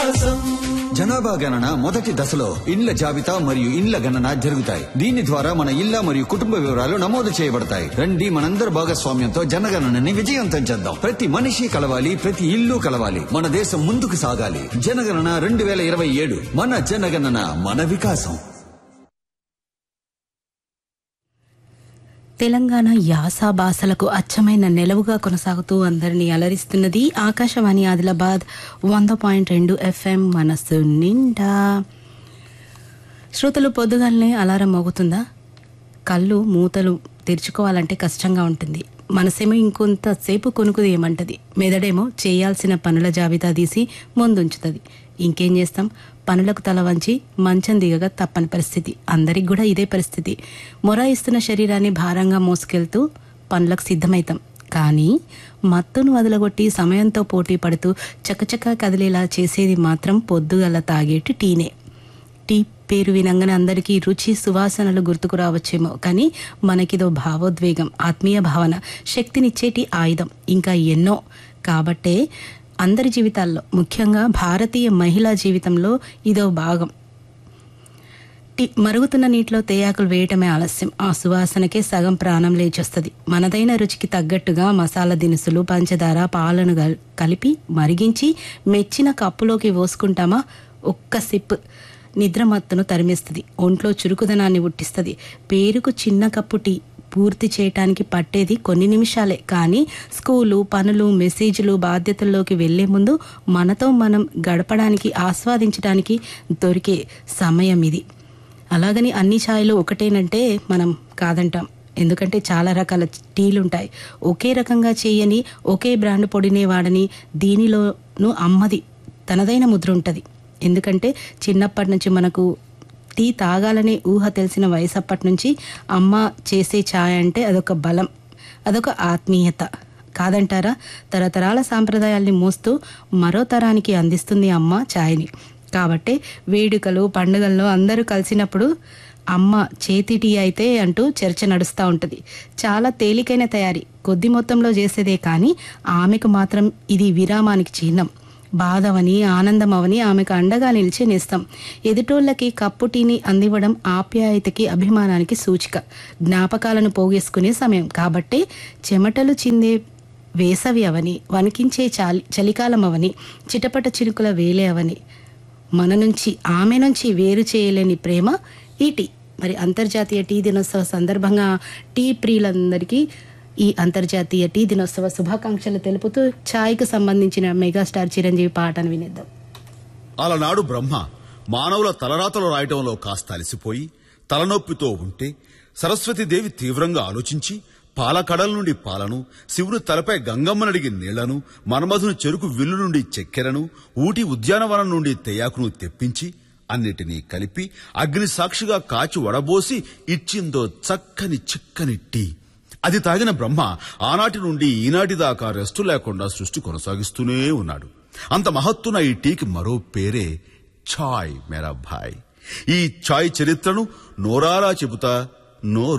జనాభా గణన మొదటి దశలో ఇండ్ల జాబితా మరియు ఇండ్ల గణన జరుగుతాయి. దీని ద్వారా మన ఇళ్ల మరియు కుటుంబ వివరాలు నమోదు చేయబడతాయి. రండి, మనందరి భాగస్వామ్యంతో జనగణనని విజయవంతం చేద్దాం. ప్రతి మనిషి కలవాలి, ప్రతి ఇల్లు కలవాలి. మన దేశం ముందుకు సాగాలి. జనగణన 2027. మన జనగణన, మన వికాసం. తెలంగాణ యాస భాషలకు అచ్చమైన నెలవుగా కొనసాగుతూ అందరినీ అలరిస్తున్నది ఆకాశవాణి ఆదిలాబాద్ 100.2 FM మనస్సు నిండా. శ్రోతలు, పొద్దుగాలనే అలారం మోగుతుందా? కళ్ళు మూతలు తెరుచుకోవాలంటే కష్టంగా ఉంటుంది. మనసేమో ఇంకొంతసేపు కొనుక్కుది ఏమంటది. మెదడేమో చేయాల్సిన పనుల జాబితా తీసి ముందుంచుతుంది. ఇంకేం చేస్తాం? పనులకు తల వంచి మంచం దిగగా తప్పని పరిస్థితి. అందరికి కూడా ఇదే పరిస్థితి. మొరాయిస్తున్న శరీరాన్ని భారంగా మోసుకెళ్తూ పనులకు సిద్ధమైతాం. కానీ మత్తును వదలగొట్టి సమయంతో పోటీ పడుతూ చకచకా కదిలేలా చేసేది మాత్రం పొద్దుగల తాగేటి టీనే. టీ పేరు వినంగానే అందరికీ రుచి సువాసనలు గుర్తుకు రావచ్చేమో, కానీ మనకిదో భావోద్వేగం, ఆత్మీయ భావన, శక్తినిచ్చేటి ఆయుధం, ఇంకా ఎన్నో. కాబట్టే అందరి జీవితాల్లో, ముఖ్యంగా భారతీయ మహిళా జీవితంలో ఇదో భాగం. మరుగుతున్న నీటిలో తేయాకులు వేయటమే ఆలస్యం. ఆ సువాసనకే సగం ప్రాణం లేచొస్తుంది. మనదైన రుచికి తగ్గట్టుగా మసాలా దినుసులు, పంచదార, పాలను కలిపి మరిగించి మెచ్చిన కప్పులోకి పోసుకుంటామా, ఒక్క సిప్ నిద్రమత్తును తరిమేస్తుంది. ఒంట్లో చురుకుదనాన్ని పుట్టిస్తుంది. పేరుకు చిన్న కప్పు టీ పూర్తి చేయటానికి పట్టేది కొన్ని నిమిషాలే. కానీ స్కూలు, పనులు, మెసేజ్లు, బాధ్యతల్లోకి వెళ్లే ముందు మనతో మనం గడపడానికి, ఆస్వాదించడానికి దొరికే సమయం ఇది. అలాగని అన్ని ఛాయలు ఒకటేనంటే మనం కాదంటాం. ఎందుకంటే చాలా రకాల టీలుంటాయి. ఒకే రకంగా చేయని, ఒకే బ్రాండ్ పొడినే వాడని దీనిలోనూ అమ్మది తనదైన ముద్ర ఉంటుంది. ఎందుకంటే చిన్నప్పటి నుంచి మనకు టీ తాగాలనే ఊహ తెలిసిన వయసప్పటి నుంచి అమ్మ చేసే ఛాయ్ అంటే అదొక బలం, అదొక ఆత్మీయత కాదంటారా? తరతరాల సాంప్రదాయాల్ని మోస్తూ మరో తరానికి అందిస్తుంది అమ్మ ఛాయ్ని. కాబట్టే వేడుకలు, పండుగల్లో అందరూ కలిసినప్పుడు అమ్మ చేతి టీ అయితే అంటూ చర్చ నడుస్తూ ఉంటుంది. చాలా తేలికైన తయారీ, కొద్ది మొత్తంలో చేసేదే, కానీ ఆమెకు మాత్రం ఇది విరామానికి చిహ్నం. బాధవని, ఆనందమవని ఆమెకు అండగా నిలిచే నేస్తం. ఎదుటోళ్ళకి కప్పు టీని అందివ్వడం ఆప్యాయతకి, అభిమానానికి సూచిక, జ్ఞాపకాలను పోగేసుకునే సమయం. కాబట్టే చెమటలు చిందే వేసవి అవని, వణికించే చలికాలం అవని, చిటపట చినుకుల వేలే అవని, మన నుంచి ఆమె నుంచి వేరు చేయలేని ప్రేమ ఈ టీ. మరి అంతర్జాతీయ టీ దినోత్సవ సందర్భంగా టీ ప్రియులందరికీ ఈ అంతర్జాతీయ టీ దినోత్సవ శుభాకాంక్షలు తెలుపుతూ ఛాయ్కు సంబంధించిన మెగాస్టార్ చిరంజీవి పాటను వినేద్దాం. అలనాడు బ్రహ్మ మానవుల తలరాతలు రాయటంలో కాస్త అలసిపోయి తలనొప్పితో ఉంటే సరస్వతీదేవి తీవ్రంగా ఆలోచించి పాలకడల నుండి పాలను, శివుని తలపై గంగమ్మనడిగి నీళ్లను, మన్మధుని చెరుకు విల్లు నుండి చక్కెరను, ఊటి ఉద్యానవనం నుండి తేయాకును తెప్పించి అన్నిటినీ కలిపి అగ్ని సాక్షిగా కాచి వడబోసి ఇచ్చిందో చక్కని చిక్కని టీ. అది తాగిన బ్రహ్మ ఆనాటి నుండి ఈనాటి దాకా రెస్టు లేకుండా సృష్టి కొనసాగిస్తూనే ఉన్నాడు. అంత మహత్తున ఈ టీకి మరో పేరే ఛాయ్ మేరా భాయ్. ఈ ఛాయ్ చరిత్రను నోరారా చెబుతా, నోరు